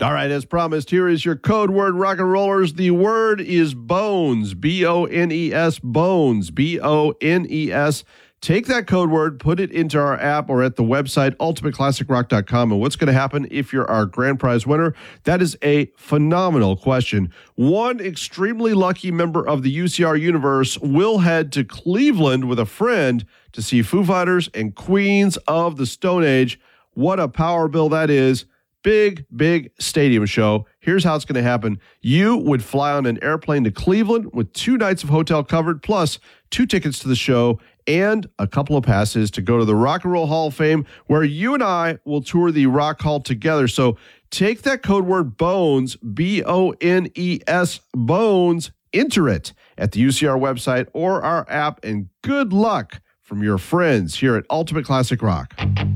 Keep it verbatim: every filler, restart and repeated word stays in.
All right, as promised, here is your code word, rock and rollers. The word is bones, B O N E S, bones, B O N E S. Take that code word, put it into our app or at the website, ultimate classic rock dot com. And what's going to happen if you're our grand prize winner? That is a phenomenal question. One extremely lucky member of the U C R universe will head to Cleveland with a friend to see Foo Fighters and Queens of the Stone Age. What a power bill that is. Big, big stadium show. Here's how it's going to happen. You would fly on an airplane to Cleveland with two nights of hotel covered, plus two tickets to the show and a couple of passes to go to the Rock and Roll Hall of Fame, where you and I will tour the Rock Hall together. So take that code word BONES, B O N E S, BONES, enter it at the U C R website or our app, and good luck from your friends here at Ultimate Classic Rock.